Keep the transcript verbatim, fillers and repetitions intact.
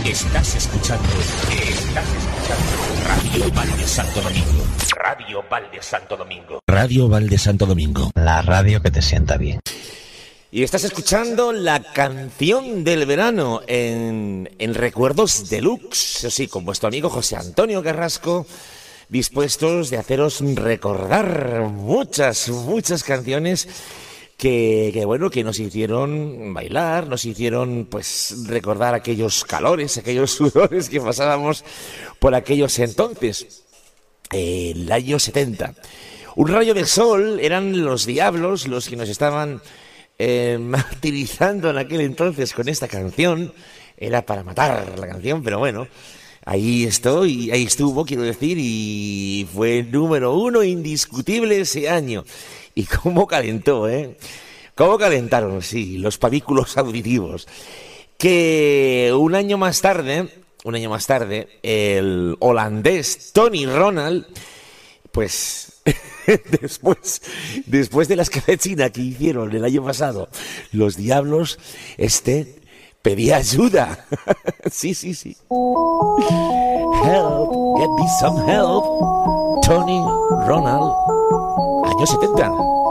Estás escuchando, estás escuchando Radio Valde Santo Domingo. Radio Valde Santo Domingo. Radio Valde Santo Domingo. La radio que te sienta bien. Y estás escuchando la canción del verano en, en Recuerdos Deluxe, eso sí, con vuestro amigo José Antonio Carrasco, dispuestos de haceros recordar muchas, muchas canciones que, que, bueno, que nos hicieron bailar, nos hicieron, pues, recordar aquellos calores, aquellos sudores que pasábamos por aquellos entonces, eh, el año setenta. Un rayo de sol, eran los Diablos los que nos estaban Eh, martirizando en aquel entonces con esta canción. Era para matar la canción, pero bueno, ahí estoy, ahí estuvo, quiero decir, y fue número uno indiscutible ese año. Y cómo calentó, ¿eh? Cómo calentaron, sí, los pavículos auditivos. Que un año más tarde, un año más tarde, el holandés Tony Ronald, pues después, después de la escabechina que hicieron el año pasado los Diablos, este pedía ayuda. Sí, sí, sí. Help, get me some help. Tony Ronald, años setenta.